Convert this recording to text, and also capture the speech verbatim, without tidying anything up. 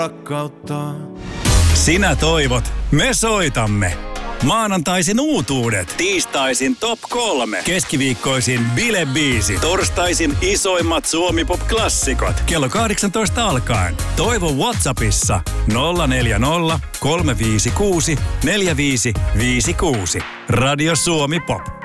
rakkautta. Sinä toivot, me soitamme. Maanantaisin uutuudet, tiistaisin top kolme, keskiviikkoisin bilebiisi, torstaisin isoimmat Suomi-pop-klassikot. Kello kahdeksantoista alkaen. Toivo WhatsAppissa nolla neljä nolla, kolme viisi kuusi, neljä viisi viisi kuusi. Radio Suomi Pop.